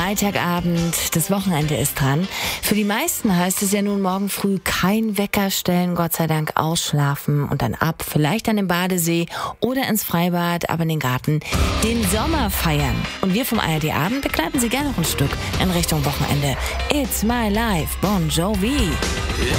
Freitagabend, das Wochenende ist dran. Für die meisten heißt es ja nun morgen früh kein Wecker stellen, Gott sei Dank ausschlafen und dann ab, vielleicht an den Badesee oder ins Freibad, aber in den Garten, den Sommer feiern. Und wir vom ARD Abend begleiten Sie gerne noch ein Stück in Richtung Wochenende. It's my life, Bon Jovi.